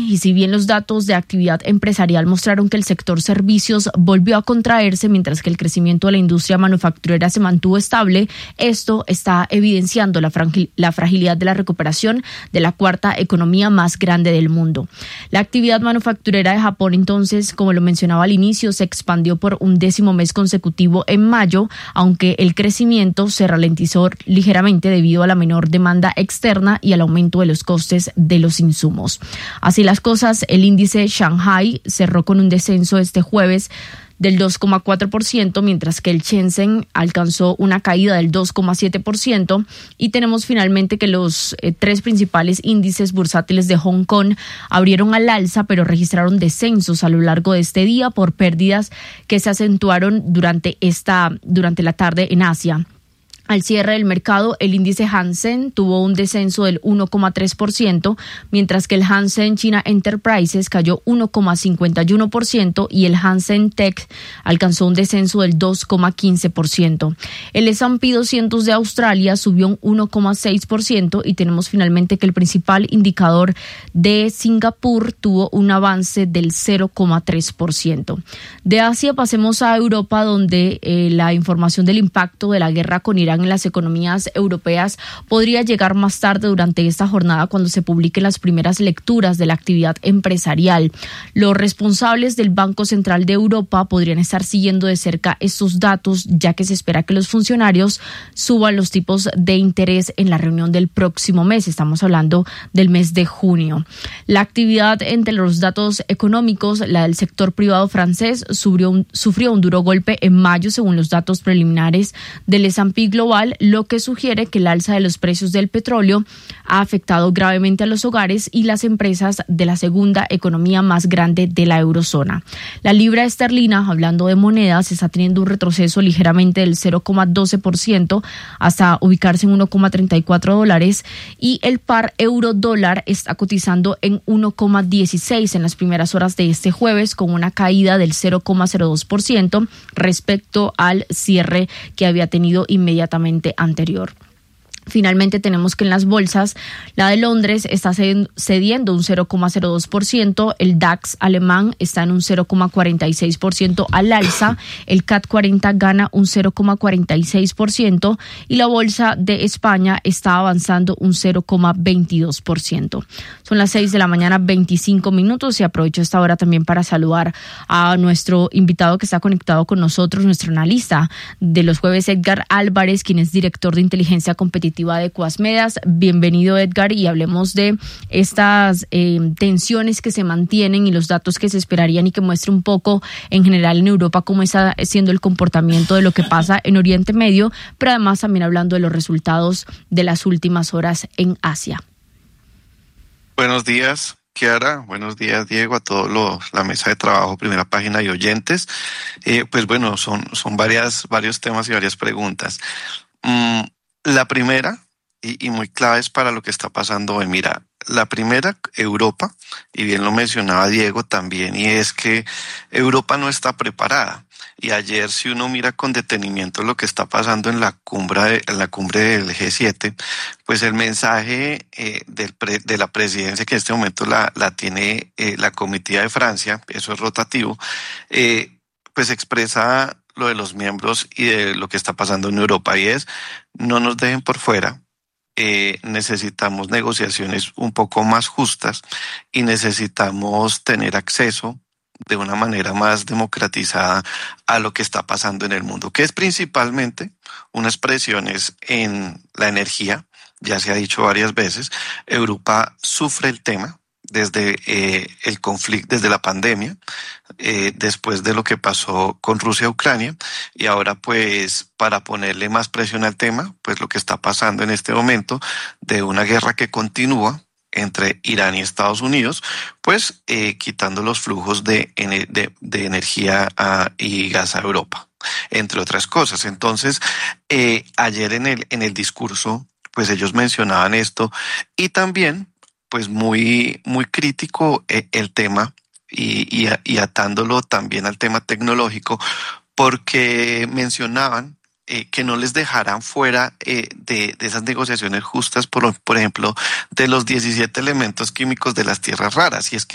y si bien los datos de actividad empresarial mostraron que el sector servicios volvió a contraerse mientras que el crecimiento de la industria manufacturera se mantuvo estable, esto está evidenciando la fragilidad de la recuperación de la cuarta economía más grande del mundo. La actividad manufacturera de Japón, entonces, como lo mencionaba al inicio, se expandió por un 10º mes consecutivo en mayo, aunque el crecimiento se ralentizó ligeramente debido a la menor demanda externa y al aumento de los costes de los insumos. Así las cosas, el índice Shanghai cerró con un descenso este jueves del 2,4%, mientras que el Shenzhen alcanzó una caída del 2,7%, y tenemos finalmente que los tres principales índices bursátiles de Hong Kong abrieron al alza, pero registraron descensos a lo largo de este día por pérdidas que se acentuaron durante la tarde en Asia. Al cierre del mercado, el índice Hang Seng tuvo un descenso del 1,3%, mientras que el Hang Seng China Enterprises cayó 1,51% y el Hang Seng Tech alcanzó un descenso del 2,15%. El S&P 200 de Australia subió un 1,6% y tenemos finalmente que el principal indicador de Singapur tuvo un avance del 0,3%. De Asia pasemos a Europa, donde la información del impacto de la guerra con Irán en las economías europeas podría llegar más tarde durante esta jornada cuando se publiquen las primeras lecturas de la actividad empresarial. Los responsables del Banco Central de Europa podrían estar siguiendo de cerca estos datos, ya que se espera que los funcionarios suban los tipos de interés en la reunión del próximo mes. Estamos hablando del mes de junio. La actividad entre los datos económicos, la del sector privado francés, sufrió un duro golpe en mayo según los datos preliminares del S&P Global, lo que sugiere que el alza de los precios del petróleo ha afectado gravemente a los hogares y las empresas de la segunda economía más grande de la eurozona. La libra esterlina, hablando de monedas, está teniendo un retroceso ligeramente del 0,12% hasta ubicarse en $1,34, y el par euro-dólar está cotizando en 1,16 en las primeras horas de este jueves, con una caída del 0,02% respecto al cierre que había tenido inmediatamente anterior. Finalmente tenemos que en las bolsas, la de Londres está cediendo un 0,02%, el DAX alemán está en un 0,46% al alza, el CAC 40 gana un 0,46% y la bolsa de España está avanzando un 0,22%. Son las 6 de la mañana, 25 minutos, y aprovecho esta hora también para saludar a nuestro invitado que está conectado con nosotros, nuestro analista de los jueves, Edgar Álvarez, quien es director de inteligencia competitiva de Quasmedas. Bienvenido, Edgar, y hablemos de estas tensiones que se mantienen y los datos que se esperarían, y que muestre un poco en general en Europa cómo está siendo el comportamiento de lo que pasa en Oriente Medio, pero además también hablando de los resultados de las últimas horas en Asia. Buenos días, Kiara. Buenos días, Diego, a toda la mesa de trabajo, Primera Página y oyentes. Pues bueno, son varios temas y varias preguntas. La primera, y muy clave, es para lo que está pasando hoy. Mira, la primera, Europa, y bien lo mencionaba Diego también, y es que Europa no está preparada. Y ayer, si uno mira con detenimiento lo que está pasando en la cumbre del G7, pues el mensaje de la presidencia, que en este momento la tiene la comitiva de Francia, eso es rotativo, pues expresa lo de los miembros y de lo que está pasando en Europa, y es: no nos dejen por fuera, necesitamos negociaciones un poco más justas y necesitamos tener acceso de una manera más democratizada a lo que está pasando en el mundo, que es principalmente unas presiones en la energía. Ya se ha dicho varias veces, Europa sufre el tema desde el conflicto, desde la pandemia, después de lo que pasó con Rusia-Ucrania, y ahora pues para ponerle más presión al tema, pues lo que está pasando en este momento de una guerra que continúa entre Irán y Estados Unidos, pues quitando los flujos de energía y gas a Europa, entre otras cosas. Entonces, ayer en el discurso, pues ellos mencionaban esto, y también pues muy crítico el tema, y atándolo también al tema tecnológico, porque mencionaban que no les dejarán fuera de esas negociaciones justas, por ejemplo, de los 17 elementos químicos de las tierras raras. Y es que